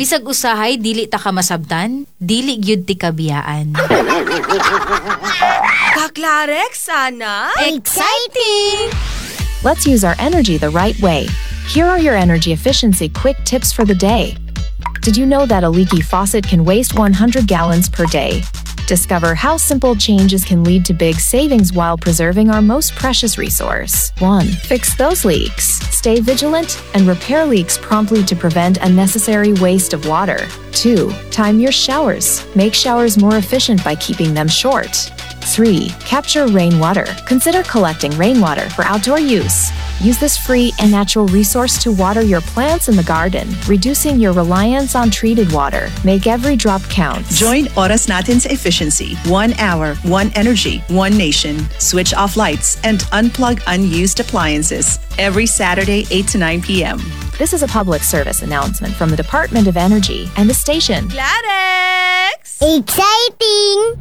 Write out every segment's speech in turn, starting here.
Bisag usahay, dili ta ka masabtan, dili gyud ti kabiyaan. Kaklarek sana? Exciting! Let's use our energy the right way. Here are your energy efficiency quick tips for the day. Did you know that a leaky faucet can waste 100 gallons per day? Discover how simple changes can lead to big savings while preserving our most precious resource. 1. Fix those leaks. Stay vigilant and repair leaks promptly to prevent unnecessary waste of water. 2. Time your showers. Make showers more efficient by keeping them short. 3. Capture rainwater. Consider collecting rainwater for outdoor use. Use this free and natural resource to water your plants in the garden, reducing your reliance on treated water. Make every drop count. Join Oras Natin's efficiency. 1 hour, 1 energy, 1 nation. Switch off lights and unplug unused appliances every Saturday 8 to 9 p.m. This is a public service announcement from the Department of Energy and the station. Clarex! Exciting!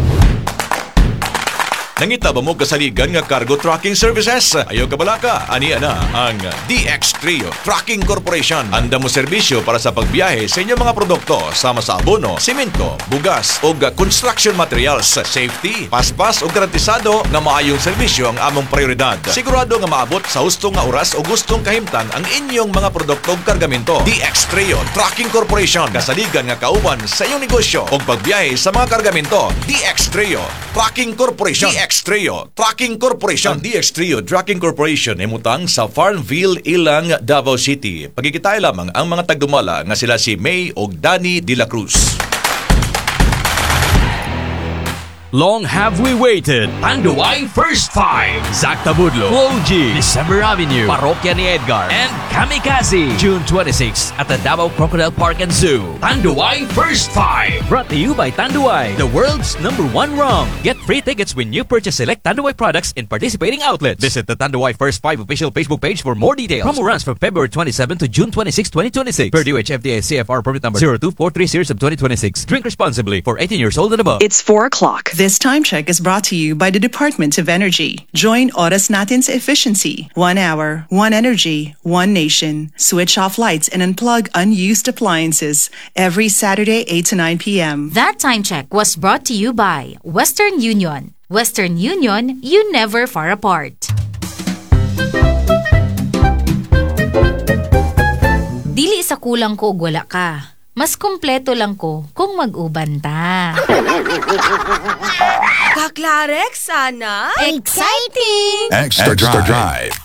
Nangita ba mo kasaligan nga cargo tracking services? Ayaw ka balaka? Ani ana ang DX Trio Trucking Corporation. Anda mo serbisyo para sa pagbiyahe sa inyong mga produkto sama sa abono, simento, bugas o construction materials. Safety, paspas o garantisado nga maayong serbisyo ang among prioridad. Sigurado nga maabot sa hustong nga oras o gustong kahimtang ang inyong mga produkto o kargamento. DX Trio Trucking Corporation. Kasaligan nga kauban sa iyong negosyo o pagbiyahe sa mga kargamento. DX Trio Trucking Corporation. DX Trio Trucking Corporation. Ang DX Trio Trucking Corporation ay mutang sa Farmville, Ilang, Davao City. Pagkikitay lamang ang mga tagdumala nga sila si May o Danny de la Cruz. Long have we waited. Tanduay First Five. Zach Tabudlo, Floji, December Avenue, Parokya ni Edgar, and Kamikaze. June 26 at the Davao Crocodile Park and Zoo. Tanduay First Five. Brought to you by Tanduay, the world's #1 rum. Get free tickets when you purchase select Tanduay products in participating outlets. Visit the Tanduay First Five official Facebook page for more details. Promo runs from February 27 to June 26, 2026. Per DOH FDA CFR permit number 0243 series of 2026. Drink responsibly for 18 years old and above. It's 4 o'clock. This time check is brought to you by the Department of Energy. Join Oras Natin's efficiency. 1 hour, 1 energy, 1 nation. Switch off lights and unplug unused appliances every Saturday 8 to 9 p.m. That time check was brought to you by Western Union. Western Union, you never far apart. Dili sa kulang ko ug wala ka. Mas kumpleto lang ko kung mag-uban ta. Kaklarek sana? Exciting! Extra Drive.